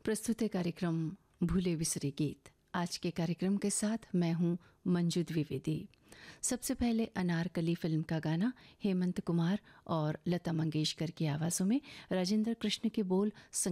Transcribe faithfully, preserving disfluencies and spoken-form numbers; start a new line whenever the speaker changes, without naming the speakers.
प्रस्तुत है कार्यक्रम भूले बिसरे गीत। आज के कार्यक्रम के साथ मैं हूं मंजू द्विवेदी। सबसे पहले अनारकली फिल्म का गाना हेमंत कुमार और लता मंगेशकर की आवाज़ों में, राजेंद्र कृष्ण के बोल